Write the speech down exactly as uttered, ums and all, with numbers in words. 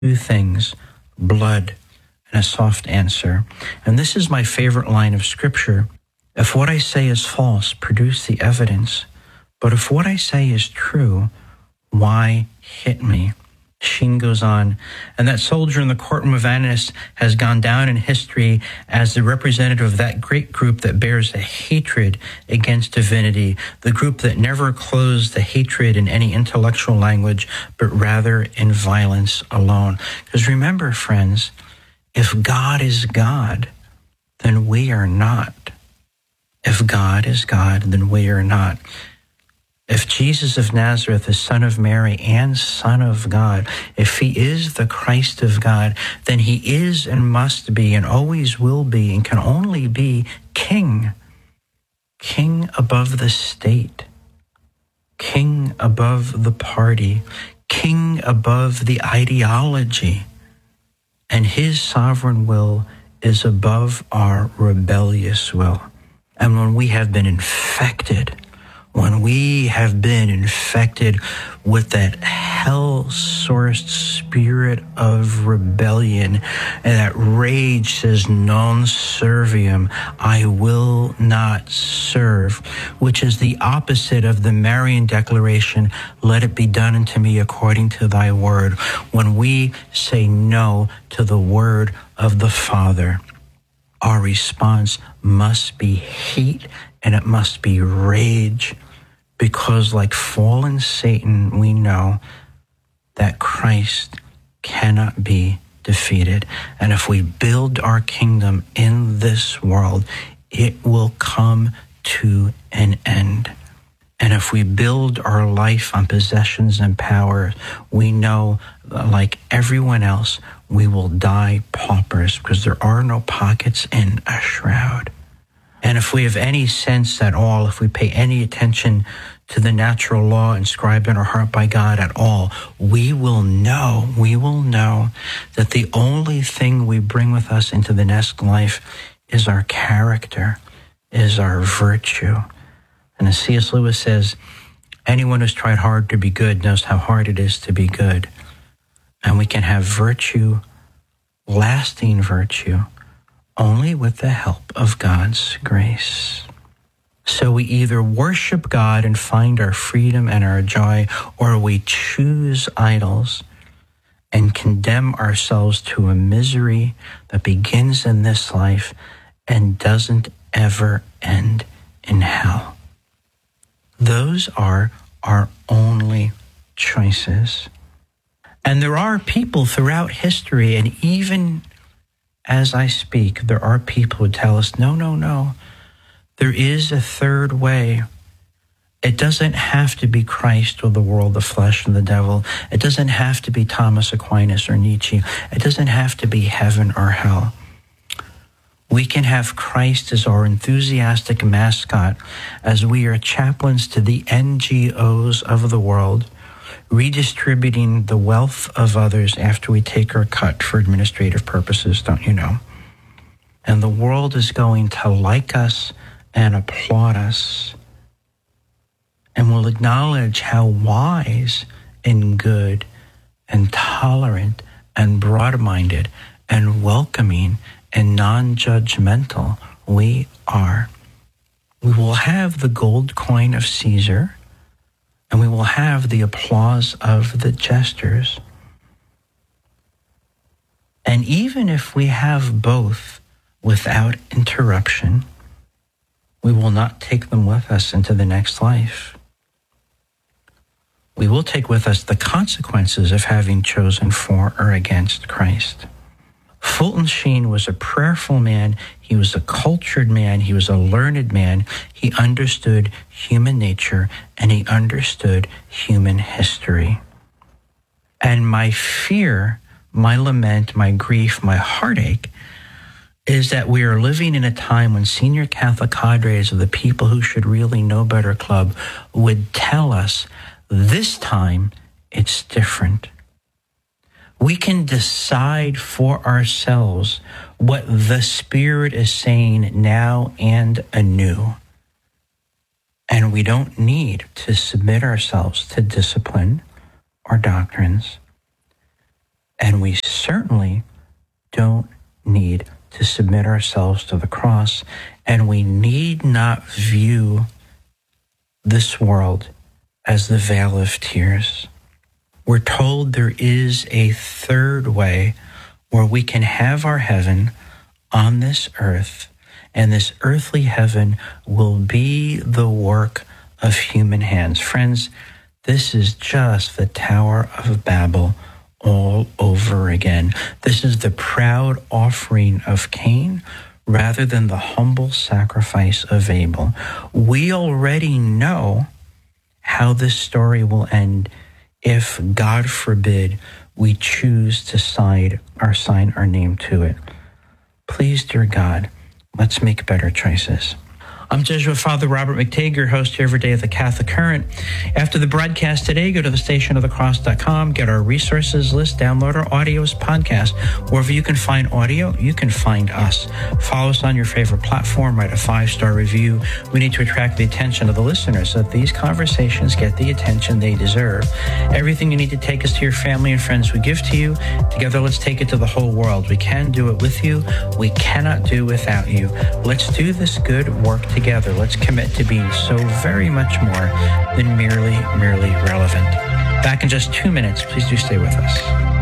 two things, blood and a soft answer. And this is my favorite line of scripture. If what I say is false, produce the evidence. But if what I say is true, why hit me? Sheen goes on, and that soldier in the courtroom of Annas has gone down in history as the representative of that great group that bears a hatred against divinity, the group that never closed the hatred in any intellectual language, but rather in violence alone. Because remember, friends, if God is God, then we are not. If God is God, then we are not. If Jesus of Nazareth is Son of Mary and Son of God, if he is the Christ of God, then he is and must be and always will be and can only be King. King above the state. King above the party. King above the ideology. And his sovereign will is above our rebellious will. And when we have been infected When we have been infected with that hell-sourced spirit of rebellion and that rage says, non serviam, I will not serve, which is the opposite of the Marian declaration, let it be done unto me according to thy word. When we say no to the word of the Father, our response must be hate and it must be rage, because like fallen Satan, we know that Christ cannot be defeated. And if we build our kingdom in this world, it will come to an end. And if we build our life on possessions and power, we know, like everyone else, we will die paupers because there are no pockets in a shroud. And if we have any sense at all, if we pay any attention to the natural law inscribed in our heart by God at all, we will know, we will know that the only thing we bring with us into the next life is our character, is our virtue. And as C S Lewis says, anyone who's tried hard to be good knows how hard it is to be good. And we can have virtue, lasting virtue, only with the help of God's grace. So we either worship God and find our freedom and our joy, or we choose idols and condemn ourselves to a misery that begins in this life and doesn't ever end in hell. Those are our only choices. And there are people throughout history, and even as I speak, there are people who tell us, no, no, no, there is a third way. It doesn't have to be Christ or the world, the flesh, and the devil. It doesn't have to be Thomas Aquinas or Nietzsche. It doesn't have to be heaven or hell. We can have Christ as our enthusiastic mascot as we are chaplains to the N G Os of the world, redistributing the wealth of others after we take our cut for administrative purposes, don't you know? And the world is going to like us and applaud us, and will acknowledge how wise and good and tolerant and broad-minded and welcoming and non-judgmental we are. We will have the gold coin of Caesar, and we will have the applause of the jesters. And even if we have both without interruption, we will not take them with us into the next life. We will take with us the consequences of having chosen for or against Christ. Fulton Sheen was a prayerful man. He was a cultured man. He was a learned man. He understood human nature, and he understood human history. And my fear, my lament, my grief, my heartache is that we are living in a time when senior Catholic cadres of the people who should really know better club would tell us, this time it's different. We can decide for ourselves what the Spirit is saying now and anew. And we don't need to submit ourselves to discipline or doctrines. And we certainly don't need to submit ourselves to the cross, and we need not view this world as the vale of tears. We're told there is a third way where we can have our heaven on this earth, and this earthly heaven will be the work of human hands. Friends, this is just the Tower of Babel all over again. This is the proud offering of Cain rather than the humble sacrifice of Abel. We already know how this story will end if, God forbid, we choose to side or sign our name to it. Please, dear God, let's make better choices. I'm Jesuit Father Robert McTague, host here every day of the Catholic Current. After the broadcast today, go to the station of the cross dot com, get our resources list, download our audios podcast. Wherever you can find audio, you can find us. Follow us on your favorite platform, write a five-star review. We need to attract the attention of the listeners so that these conversations get the attention they deserve. Everything you need to take us to your family and friends we give to you. Together, let's take it to the whole world. We can do it with you. We cannot do without you. Let's do this good work together. Together, let's commit to being so very much more than merely, merely relevant. Back in just two minutes. Please do stay with us.